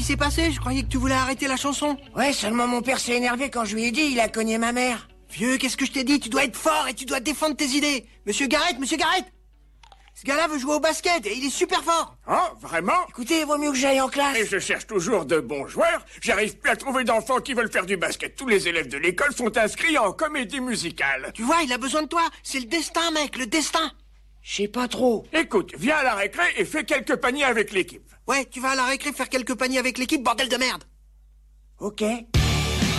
s'est passé? Je croyais que tu voulais arrêter la chanson. Ouais, seulement mon père s'est énervé quand je lui ai dit, il a cogné ma mère. Vieux, qu'est-ce que je t'ai dit? Tu dois être fort et tu dois défendre tes idées. Monsieur Garrett! Ce gars-là veut jouer au basket et il est super fort. Oh, vraiment? Écoutez, il vaut mieux que j'aille en classe. Et je cherche toujours de bons joueurs. J'arrive plus à trouver d'enfants qui veulent faire du basket. Tous les élèves de l'école sont inscrits en comédie musicale. Tu vois, il a besoin de toi. C'est le destin, mec, le destin. Je sais pas trop. Écoute, viens à la récré et fais quelques paniers avec l'équipe. Ouais, tu vas à la récré faire quelques paniers avec l'équipe, bordel de merde. Ok.